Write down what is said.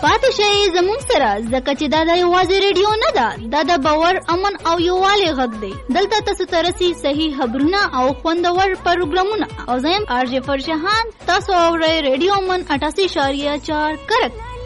پاتې شئ زموږ سره ځکه چې دا د یوازې ریډیو نه ده، دا د باور، امن او یووالي غږ دی. دلته تاسو ته رسي صحیح خبرونه او خوندور پروګرامونه. او زه یم آرجې فرشهان، تاسو اورئ ریډیو من 88.4 کرک.